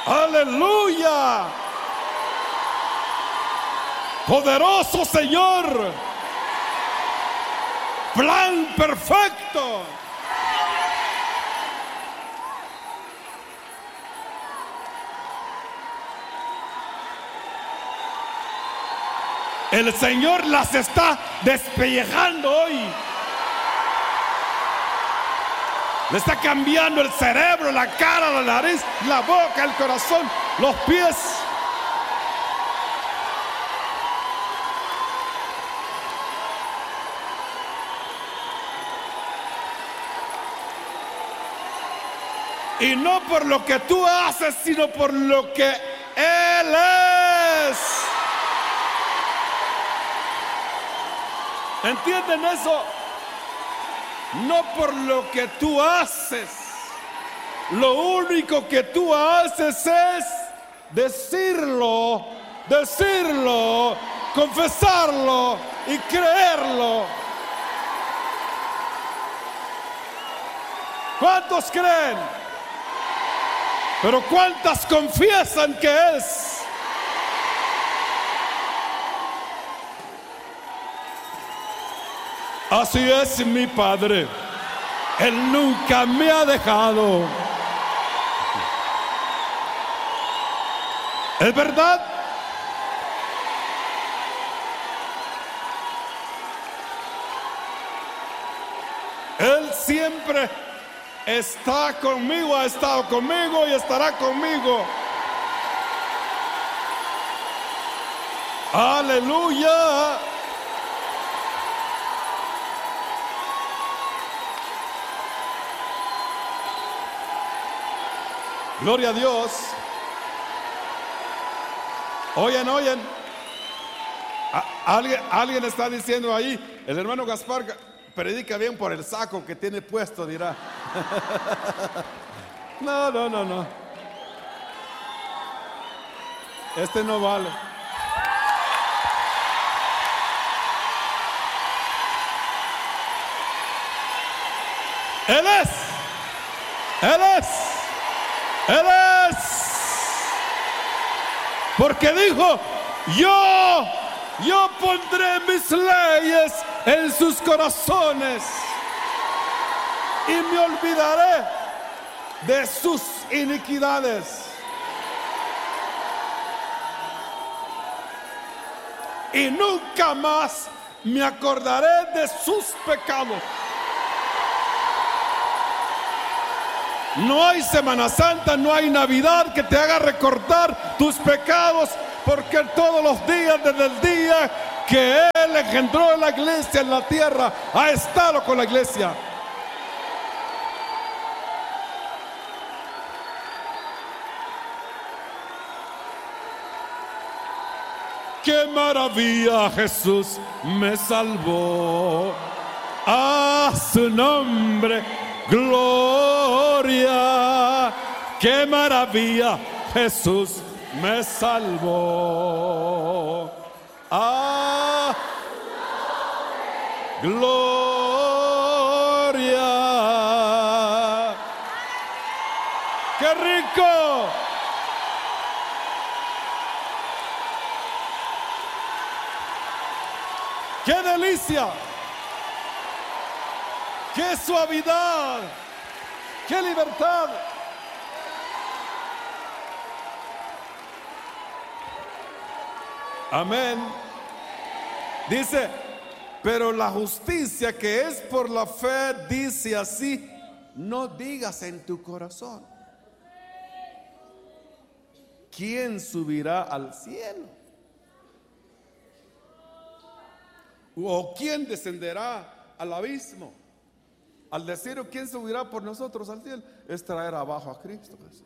Aleluya. Poderoso Señor. Plan perfecto. El Señor las está despellejando hoy. Le está cambiando el cerebro, la cara, la nariz, la boca, el corazón, los pies. Y no por lo que tú haces, sino por lo que Él es. ¿Entienden eso? No por lo que tú haces. Lo único que tú haces es decirlo, confesarlo y creerlo. ¿Cuántos creen? Pero ¿cuántas confiesan que es? Así es mi Padre. Él nunca me ha dejado. ¿Es verdad? Él siempre está conmigo, ha estado conmigo y estará conmigo. Aleluya. Gloria a Dios. Oyen. Alguien está diciendo ahí, el hermano Gaspar predica bien por el saco que tiene puesto, dirá. No. Este no vale. Él es. Porque dijo, yo pondré mis leyes en sus corazones y me olvidaré de sus iniquidades. Y nunca más me acordaré de sus pecados. No hay Semana Santa, no hay Navidad que te haga recordar tus pecados, porque todos los días, desde el día que Él engendró la iglesia en la tierra, ha estado con la iglesia. ¡Qué maravilla! Jesús me salvó. A su nombre gloria. ¡Qué maravilla! Jesús me salvó. ¡Ah! ¡Gloria! ¡Qué rico! ¡Qué delicia! ¡Qué suavidad! ¡Qué libertad! Amén. Dice, pero la justicia que es por la fe dice así: no digas en tu corazón, ¿quién subirá al cielo? ¿O quién descenderá al abismo? Al decir quién subirá por nosotros al cielo, es traer abajo a Cristo Jesús.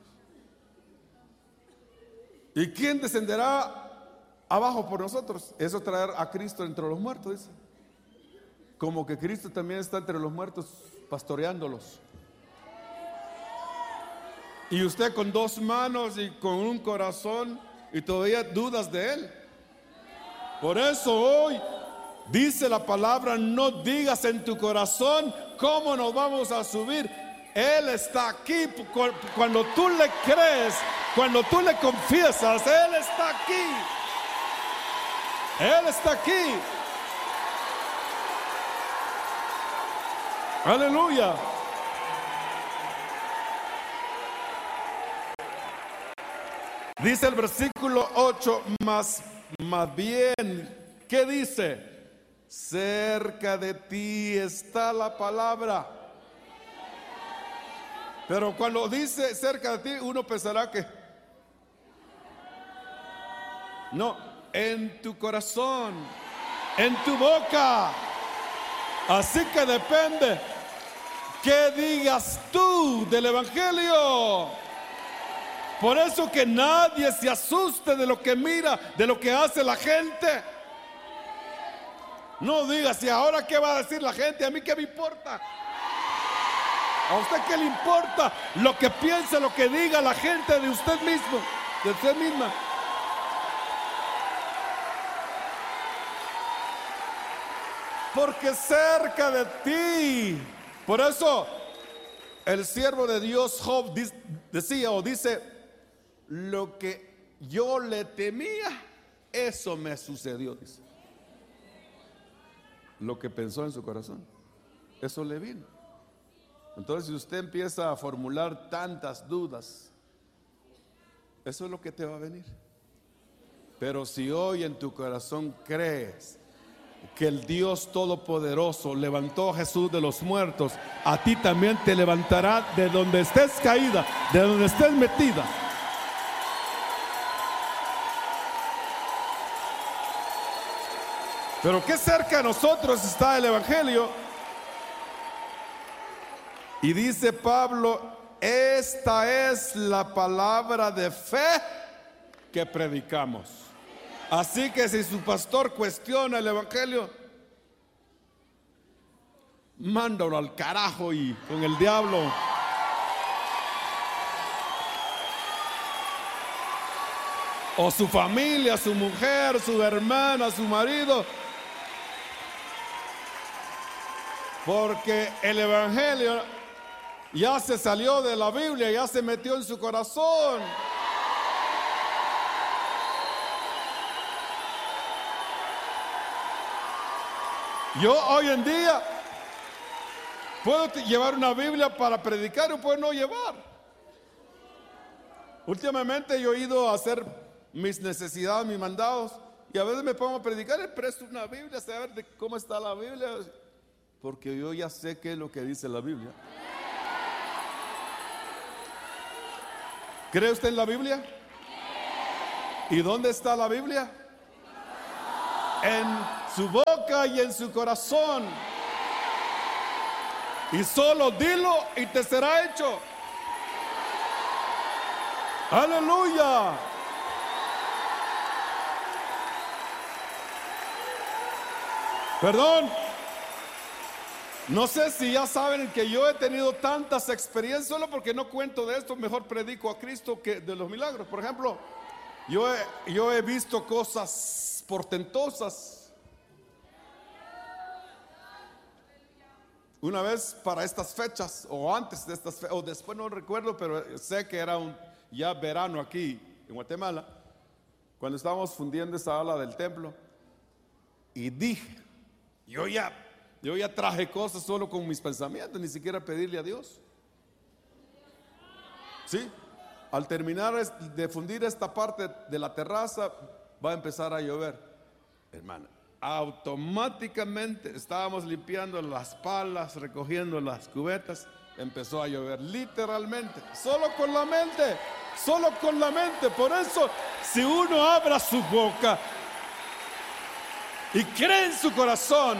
¿Y quién descenderá abajo por nosotros? Eso traer a Cristo entre los muertos, dice. Como que Cristo también está entre los muertos pastoreándolos. Y usted con dos manos y con un corazón y todavía dudas de Él. Por eso hoy dice la palabra: no digas en tu corazón cómo nos vamos a subir. Él está aquí. Cuando tú le crees Cuando tú le confiesas, Él está aquí. Él está aquí. Aleluya. Dice el versículo 8, más bien, ¿qué dice? Cerca de ti está la palabra. Pero cuando dice cerca de ti, uno pensará que no, en tu corazón, en tu boca. Así que depende qué digas tú del evangelio. Por eso que nadie se asuste de lo que mira, de lo que hace la gente. No digas, ¿y ahora qué va a decir la gente? ¿A mí qué me importa? ¿A usted qué le importa lo que piensa, lo que diga la gente de usted mismo, de usted misma? Porque cerca de ti. Por eso el siervo de Dios Job decía o dice: lo que yo le temía, eso me sucedió, dice. Lo que pensó en su corazón, eso le vino. Entonces, si usted empieza a formular tantas dudas, eso es lo que te va a venir. Pero si hoy en tu corazón crees que el Dios Todopoderoso levantó a Jesús de los muertos, a ti también te levantará de donde estés caída, de donde estés metida. Pero qué cerca de nosotros está el evangelio. Y dice Pablo: esta es la palabra de fe que predicamos. Así que si su pastor cuestiona el evangelio, mándalo al carajo y con el diablo. O su familia, su mujer, su hermana, su marido. Porque el evangelio ya se salió de la Biblia, ya se metió en su corazón. Yo hoy en día puedo llevar una Biblia para predicar o puedo no llevar. Últimamente yo he ido a hacer mis necesidades, mis mandados, y a veces me pongo a predicar y presto una Biblia, a saber de cómo está la Biblia, porque yo ya sé qué es lo que dice la Biblia. ¿Cree usted en la Biblia? ¿Y dónde está la Biblia? En su boca y en su corazón. Y solo dilo y te será hecho. Aleluya. Perdón. No sé si ya saben que yo he tenido tantas experiencias, solo porque no cuento de esto, mejor predico a Cristo que de los milagros. Por ejemplo, yo he visto cosas portentosas. Una vez para estas fechas, o antes de estas fechas, o después no recuerdo, pero sé que era ya verano aquí en Guatemala, cuando estábamos fundiendo esa ala del templo, y dije, yo ya traje cosas solo con mis pensamientos, ni siquiera pedirle a Dios. Sí, al terminar de fundir esta parte de la terraza, va a empezar a llover, hermana. Automáticamente estábamos limpiando las palas, recogiendo las cubetas, empezó a llover, literalmente, solo con la mente, solo con la mente. Por eso, si uno abre su boca y cree en su corazón,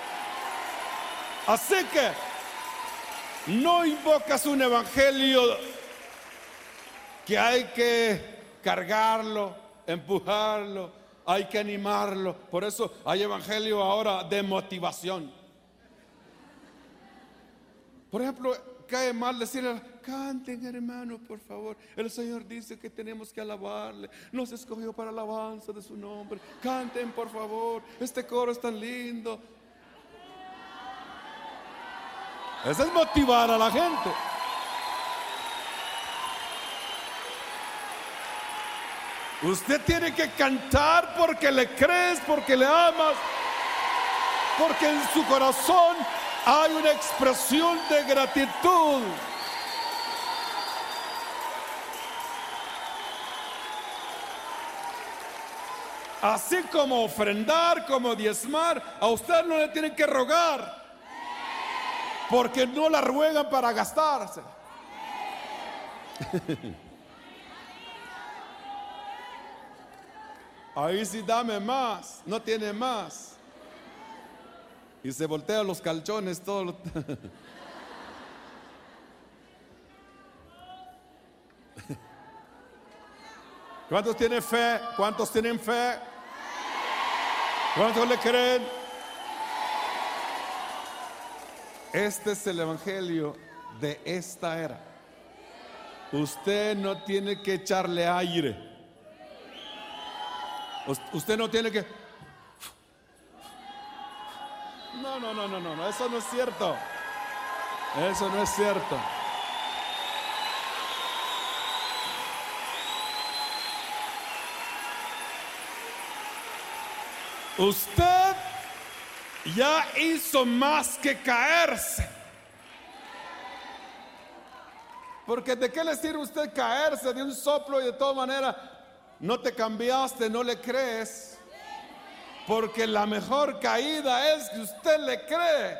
así que no invocas un evangelio que hay que cargarlo, empujarlo, hay que animarlo. Por eso hay evangelio ahora de motivación. Por ejemplo, cae mal decirle: canten, hermano, por favor, el Señor dice que tenemos que alabarle, nos escogió para alabanza de su nombre, canten por favor, este coro es tan lindo. Eso es motivar a la gente. Usted tiene que cantar porque le crees, porque le amas, porque en su corazón hay una expresión de gratitud. Así como ofrendar, como diezmar, a usted no le tienen que rogar, porque no la ruegan para gastarse. Ahí sí dame más, no tiene más. Y se voltean los calzones todo. ¿Cuántos tienen fe? ¿Cuántos tienen fe? ¿Cuántos le creen? Este es el evangelio de esta era. Usted no tiene que echarle aire. Usted no tiene que... No, eso no es cierto. Eso no es cierto. Usted ya hizo más que caerse. Porque ¿de qué le sirve a usted caerse de un soplo y de todas maneras no te cambiaste, no le crees? Porque la mejor caída es que usted le cree,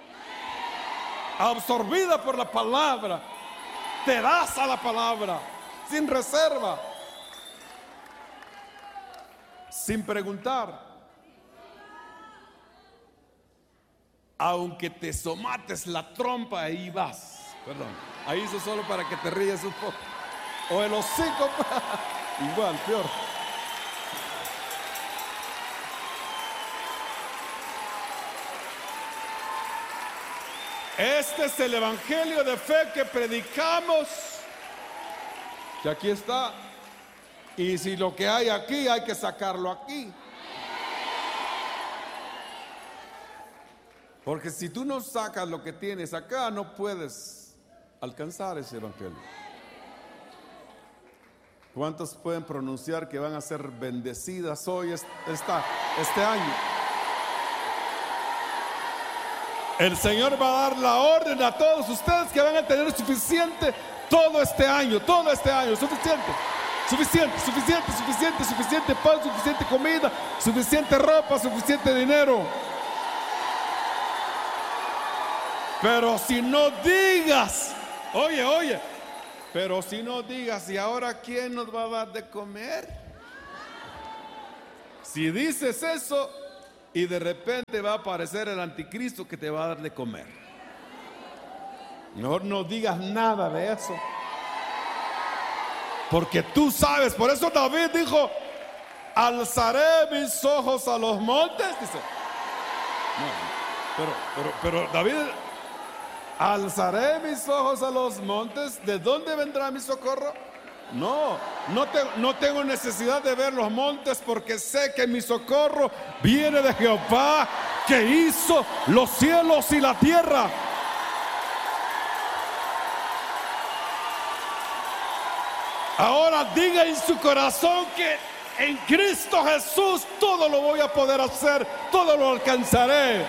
absorbida por la palabra, te das a la palabra, sin reserva, sin preguntar. Aunque te somates la trompa, ahí vas. Perdón, ahí hizo solo para que te ríes un poco. O el hocico, igual, peor. Este es el evangelio de fe que predicamos, que aquí está. Y si lo que hay aquí hay que sacarlo aquí. Porque si tú no sacas lo que tienes acá, no puedes alcanzar ese evangelio. ¿Cuántos pueden pronunciar que van a ser bendecidas hoy, este año? El Señor va a dar la orden a todos ustedes que van a tener suficiente todo este año, suficiente. Suficiente pan, suficiente comida, suficiente ropa, suficiente dinero. Pero si no digas, oye, pero si no digas, ¿y ahora quién nos va a dar de comer? Si dices eso y de repente va a aparecer el anticristo que te va a dar de comer, mejor no digas nada de eso. Porque tú sabes, por eso David dijo, alzaré mis ojos a los montes, dice. No, pero David, alzaré mis ojos a los montes, ¿de dónde vendrá mi socorro? No tengo necesidad de ver los montes, porque sé que mi socorro viene de Jehová, que hizo los cielos y la tierra. Ahora diga en su corazón que en Cristo Jesús todo lo voy a poder hacer, todo lo alcanzaré.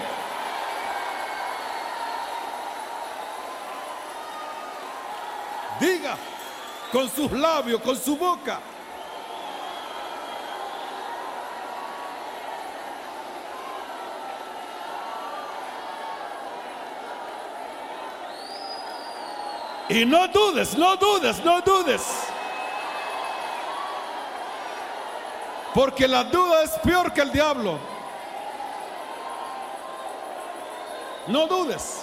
Diga con sus labios, con su boca. Y no dudes. Porque la duda es peor que el diablo. No dudes.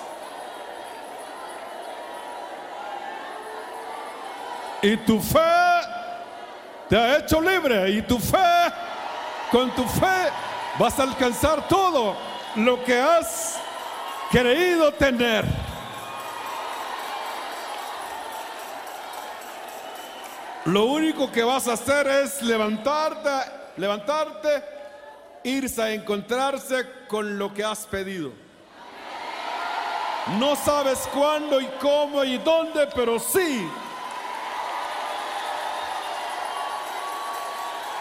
Y tu fe te ha hecho libre. Y tu fe, con tu fe vas a alcanzar todo lo que has creído tener. Lo único que vas a hacer es levantarte, irse a encontrarse con lo que has pedido. No sabes cuándo y cómo y dónde, pero sí.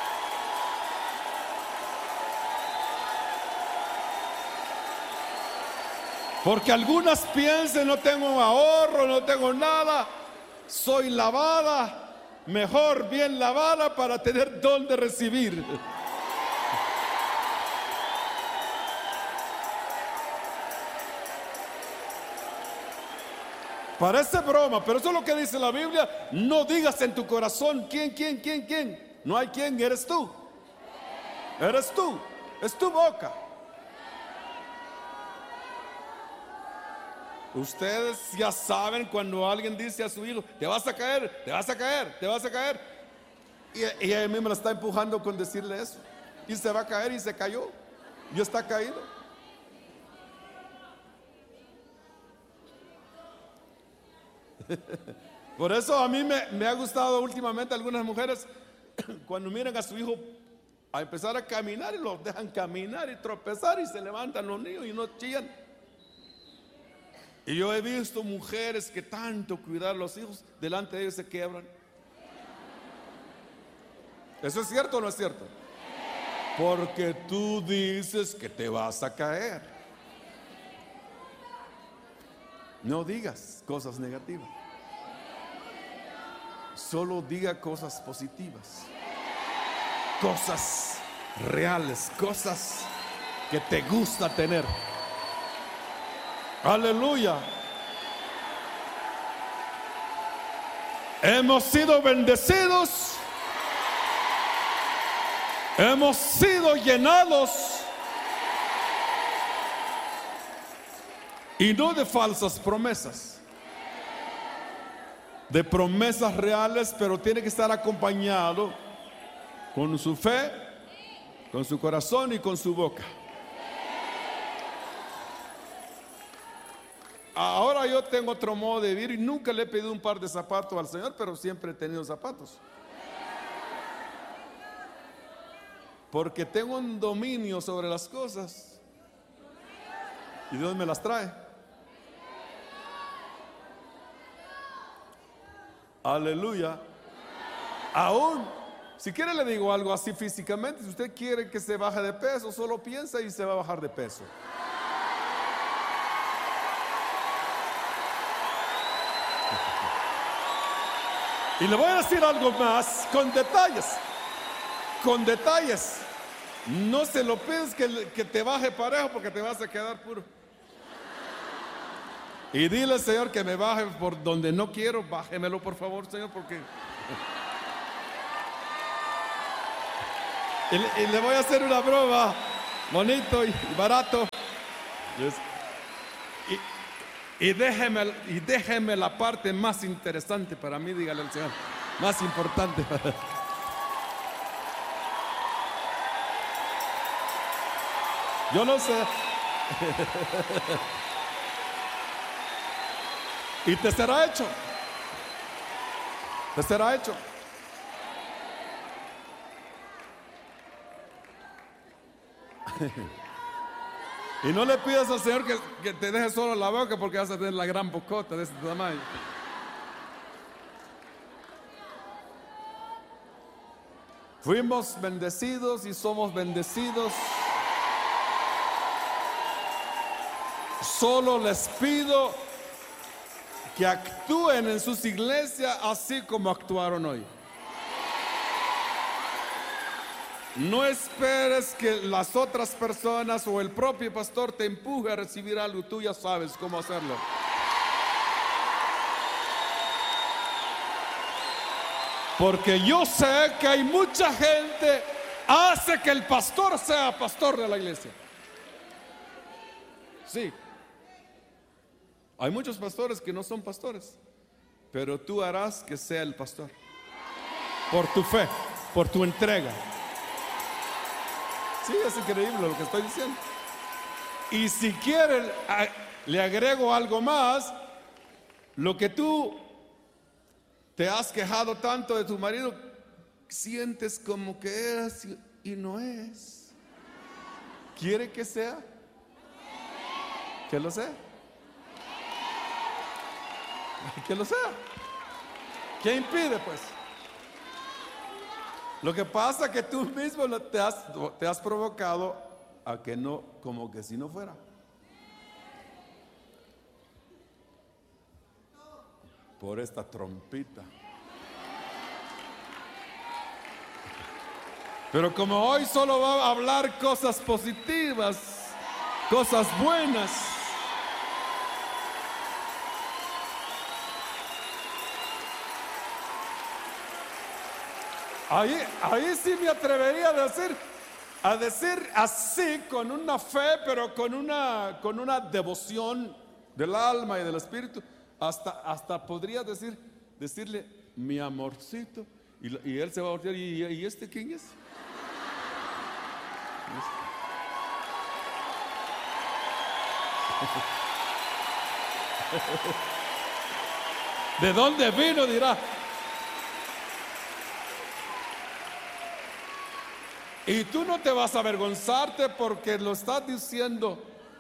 Porque algunas piensan, no tengo ahorro, no tengo nada, soy lavada, mejor bien lavada para tener don de recibir. Parece broma, pero eso es lo que dice la Biblia. No digas en tu corazón quién. No hay quién, eres tú. Eres tú, es tu boca. Ustedes ya saben cuando alguien dice a su hijo, te vas a caer, te vas a caer, te vas a caer. Y ella misma la está empujando con decirle eso. Y se va a caer y se cayó. Y está caído. Por eso a mí me ha gustado últimamente algunas mujeres cuando miran a su hijo a empezar a caminar y los dejan caminar y tropezar y se levantan los niños y no chillan. Y yo he visto mujeres que tanto cuidar a los hijos, delante de ellos se quiebran. ¿Eso es cierto o no es cierto? Porque tú dices que te vas a caer. No digas cosas negativas. Solo diga cosas positivas. Cosas reales, cosas que te gusta tener. Aleluya. Hemos sido bendecidos. Hemos sido llenados. Y no de falsas promesas. De promesas reales, pero tiene que estar acompañado con su fe, con su corazón y con su boca. Ahora yo tengo otro modo de vivir y nunca le he pedido un par de zapatos al Señor, pero siempre he tenido zapatos. Porque tengo un dominio sobre las cosas y Dios me las trae. Aleluya. Aún, si quiere le digo algo así físicamente. Si usted quiere que se baje de peso, solo piensa y se va a bajar de peso. Y le voy a decir algo más, con detalles. Con detalles. No se lo pides que te baje parejo, porque te vas a quedar puro. Y dile, Señor, que me baje por donde no quiero. Bájemelo, por favor, Señor, porque... Y le voy a hacer una broma bonito y barato. Y déjeme la parte más interesante para mí, dígale al Señor. Más importante. Yo no sé. Y te será hecho. Te será hecho. Y no le pidas al Señor que te deje solo la boca, porque vas a tener la gran bocota de este tamaño. Fuimos bendecidos y somos bendecidos. Solo les pido que actúen en sus iglesias así como actuaron hoy. No esperes que las otras personas o el propio pastor te empuje a recibir algo. Tú ya sabes cómo hacerlo. Porque yo sé que hay mucha gente hace que el pastor sea pastor de la iglesia. Sí. Hay muchos pastores que no son pastores, pero tú harás que sea el pastor. Por tu fe, por tu entrega. Sí, es increíble lo que estoy diciendo. Y si quieren, le agrego algo más. Lo que tú te has quejado tanto de tu marido, sientes como que es y no es. ¿Quiere que sea? Que lo sea. Que lo sea. ¿Qué impide, pues? Lo que pasa es que tú mismo te has provocado a que no, como que si no fuera. por esta trompita. Pero como hoy solo va a hablar cosas positivas, cosas buenas, ahí sí me atrevería a decir así, con una fe, pero con una devoción del alma y del espíritu. Hasta podría decirle mi amorcito, y él se va a voltear. ¿Y este quién es? ¿De dónde vino? Dirá. Y tú no te vas a avergonzarte porque lo estás diciendo.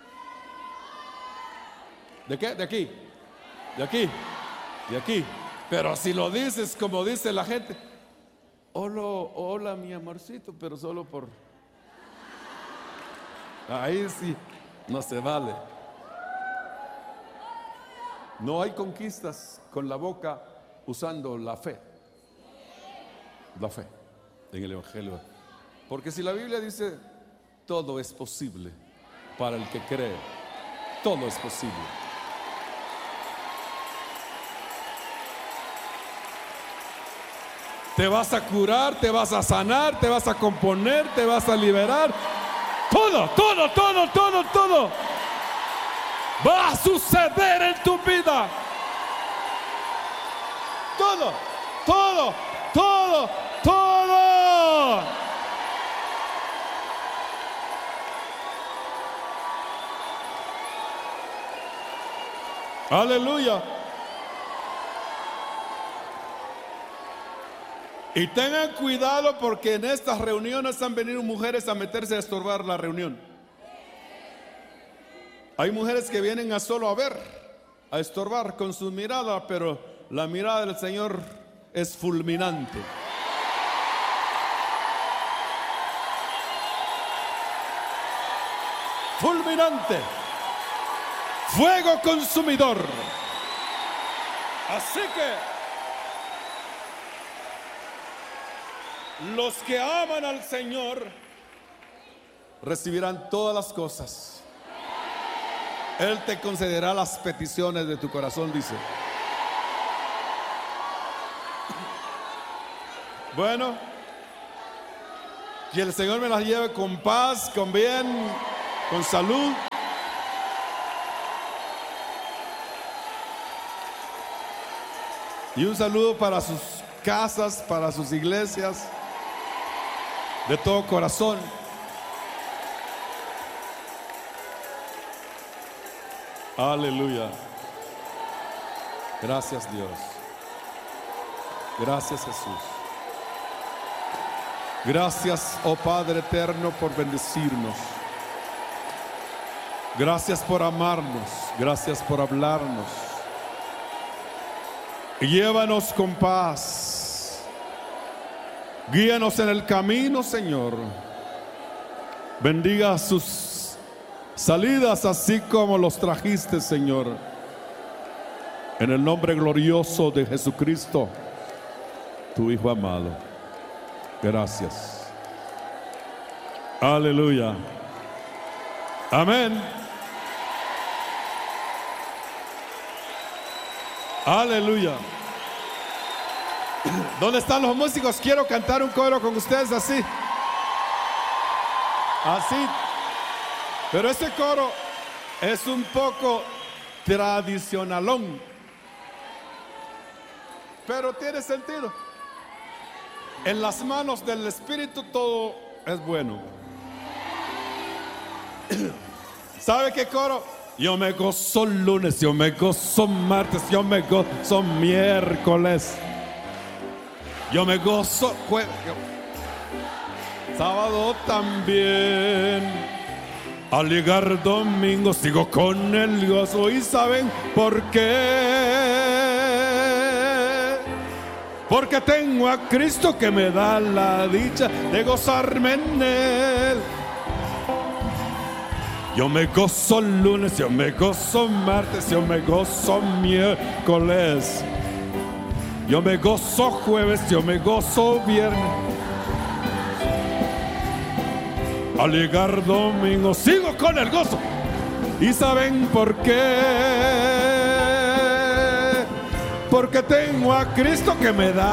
¿De qué? De aquí. De aquí. De aquí. Pero si lo dices como dice la gente, hola mi amorcito, pero solo por... Ahí sí, no se vale. No hay conquistas con la boca usando la fe. La fe en el Evangelio. Porque si la Biblia dice todo es posible para el que cree, todo es posible. Te vas a curar, te vas a sanar, te vas a componer, te vas a liberar. Todo va a suceder en tu vida. Todo. Aleluya. Y tengan cuidado porque en estas reuniones han venido mujeres a meterse a estorbar la reunión. Hay mujeres que vienen a solo a ver, a estorbar con su mirada, pero la mirada del Señor es fulminante. Fulminante. Fuego consumidor. Así que los que aman al Señor recibirán todas las cosas. Él te concederá las peticiones de tu corazón, dice. Bueno, que el Señor me las lleve con paz, con bien, con salud. Y un saludo para sus casas, para sus iglesias, de todo corazón. Aleluya. Gracias, Dios. Gracias, Jesús. Gracias, oh Padre eterno, por bendecirnos. Gracias por amarnos. Gracias por hablarnos. Llévanos con paz. Guíanos en el camino, Señor. Bendiga sus salidas así como los trajiste, Señor. En el nombre glorioso de Jesucristo, tu Hijo amado. Gracias. Aleluya. Amén. Aleluya. ¿Dónde están los músicos? Quiero cantar un coro con ustedes así. Así. Pero este coro es un poco tradicionalón, pero tiene sentido. En las manos del Espíritu todo es bueno. ¿Sabe qué coro? Yo me gozo lunes, yo me gozo martes, yo me gozo miércoles, yo me gozo jueves, sábado también. Al llegar domingo sigo con el gozo. ¿Y saben por qué? Porque tengo a Cristo que me da la dicha de gozarme en Él. Yo me gozo lunes, yo me gozo martes, yo me gozo miércoles, Yo me gozo jueves, yo me gozo viernes. Al llegar domingo sigo con el gozo. ¿Y saben por qué? Porque tengo a Cristo que me da